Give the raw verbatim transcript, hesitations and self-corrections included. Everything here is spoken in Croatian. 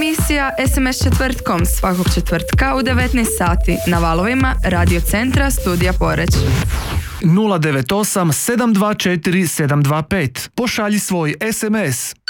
emisija S M S četvrtkom svakog četvrtka u devetnaest sati na valovima Radio Centra Studija Poreč. nula devet osam sedam dva četiri sedam dva pet. Pošalji svoj es em es.